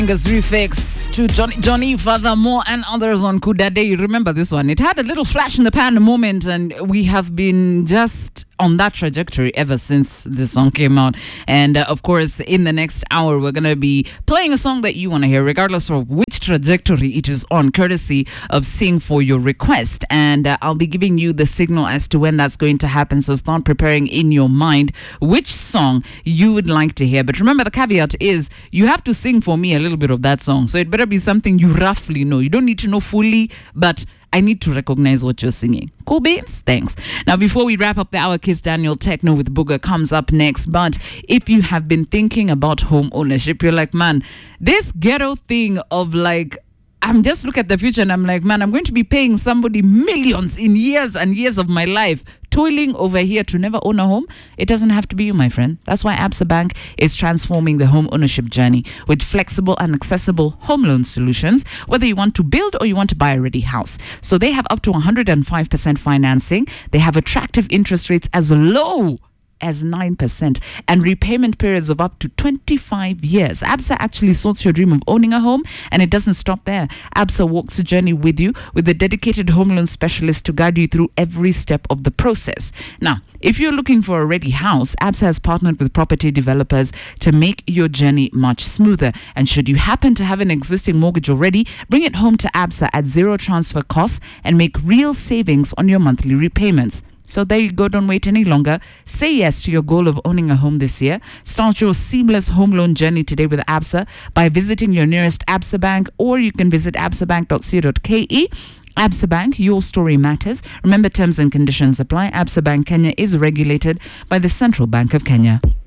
Refix to Johnny Furthermore and others on Kuda Day. You remember this one? It had a little flash in the pan moment, and we have been just on that trajectory ever since the song came out. And of course, in the next hour, we're going to be playing a song that you want to hear, regardless of which trajectory it is on, courtesy of Sing For Your Request. And I'll be giving you the signal as to when that's going to happen. So start preparing in your mind which song you would like to hear. But remember, the caveat is you have to sing for me a little bit of that song. So it better be something you roughly know. You don't need to know fully, but I need to recognize what you're singing. Cool beans? Thanks. Now, before we wrap up the hour, Kiss Daniel Techno with Booger comes up next. But if you have been thinking about home ownership, you're like, man, this ghetto thing of like, I'm just look at the future and I'm like, man, I'm going to be paying somebody millions in years and years of my life, toiling over here to never own a home. It doesn't have to be you, my friend. That's why Absa Bank is transforming the home ownership journey with flexible and accessible home loan solutions, whether you want to build or you want to buy a ready house. So they have up to 105% financing. They have attractive interest rates as low as 9% and repayment periods of up to 25 years. Absa actually sorts your dream of owning a home, and it doesn't stop there. Absa walks the journey with you with a dedicated home loan specialist to guide you through every step of the process. Now, if you're looking for a ready house, Absa has partnered with property developers to make your journey much smoother. And should you happen to have an existing mortgage already, bring it home to Absa at zero transfer costs and make real savings on your monthly repayments. So there you go. Don't wait any longer. Say yes to your goal of owning a home this year. Start your seamless home loan journey today with Absa by visiting your nearest Absa Bank, or you can visit absabank.co.ke. Absa Bank, your story matters. Remember, terms and conditions apply. Absa Bank Kenya is regulated by the Central Bank of Kenya.